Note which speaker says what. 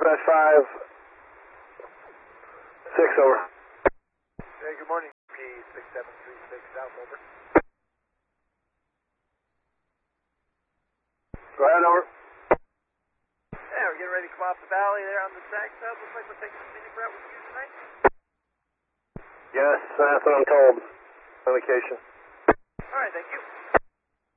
Speaker 1: 5, 6 over.
Speaker 2: Hey, good morning. P6736 South, over.
Speaker 1: Go ahead, over.
Speaker 2: Yeah, we're getting ready to come off the valley there on the SAC sub. Looks like we're taking the scenic route with you tonight.
Speaker 1: Yes, that's what I'm told. Indication.